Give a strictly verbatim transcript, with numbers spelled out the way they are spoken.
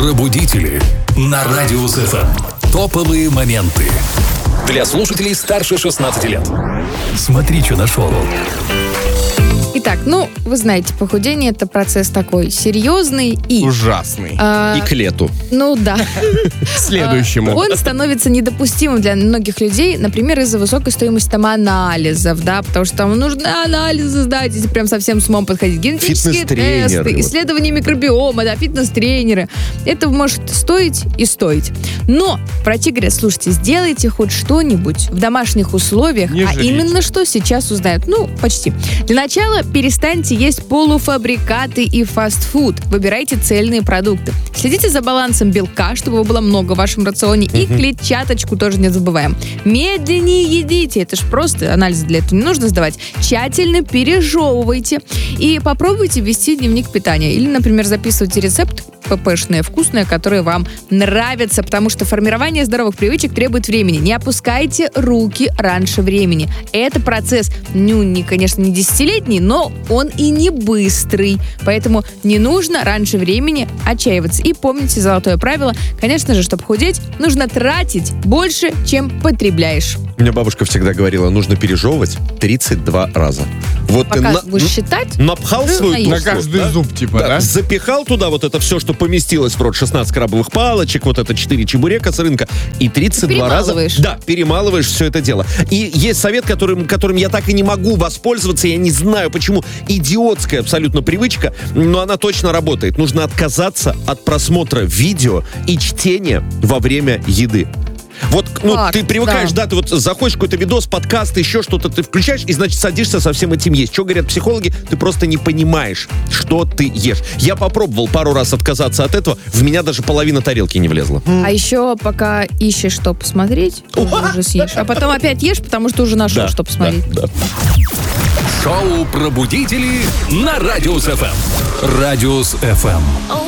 Пробудители на Радиус эф эм. Топовые моменты для слушателей старше шестнадцати лет. Смотри, что нашел. Итак, ну, вы знаете, похудение – это процесс такой серьезный и... Ужасный. А, и к лету. Ну, да. Следующему. Он становится недопустимым для многих людей, например, из-за высокой стоимости там анализов, да, потому что там нужны анализы сдать, если прям совсем с умом подходить. Генетические тесты, исследования микробиома, да, фитнес-тренеры. Это может стоить и стоить. Но врачи говорят, слушайте, сделайте хоть что-нибудь в домашних условиях, Не а жалейте. именно что сейчас узнают. Ну, почти. Для начала перестаньте есть полуфабрикаты и фастфуд. Выбирайте цельные продукты. Следите за балансом белка, чтобы его было много в вашем рационе. И клетчаточку тоже не забываем. Медленнее едите. Это ж просто анализы для этого не нужно сдавать. Тщательно пережевывайте. И попробуйте вести дневник питания. Или, например, записывайте рецепт ППшные, вкусные, которые вам нравятся, потому что формирование здоровых привычек требует времени. Не опускайте руки раньше времени. Это процесс, ну, не, конечно, не десятилетний, но он и не быстрый. Поэтому не нужно раньше времени отчаиваться. И помните золотое правило, конечно же, чтобы худеть, нужно тратить больше, чем потребляешь. У меня бабушка всегда говорила, нужно пережевывать тридцать два раза. Вот Пока ты на- будешь считать, напхал уже свою наешься. тушу, На каждый да? зуб, типа, да? Запихал туда вот это все, что поместилось в рот, шестнадцать крабовых палочек, вот это четыре чебурека с рынка, и тридцать два раза... Перемалываешь. Да, перемалываешь все это дело. И есть совет, которым, которым я так и не могу воспользоваться, я не знаю почему. Идиотская абсолютно привычка, но она точно работает. Нужно отказаться от просмотра видео и чтения во время еды. Вот, ну, Так, ты привыкаешь, да. да. ты вот заходишь в какой-то видос, подкаст, еще что-то, ты включаешь, и, значит, садишься со всем этим есть. Что говорят психологи? Ты просто не понимаешь, что ты ешь. Я попробовал пару раз отказаться от этого, в меня даже половина тарелки не влезла. А еще пока ищешь, что посмотреть, тоже уже съешь. А потом опять ешь, потому что уже нашел, Да, что посмотреть. да, да. Шоу «Пробудители» на Радиус эф эм. Радиус эф эм.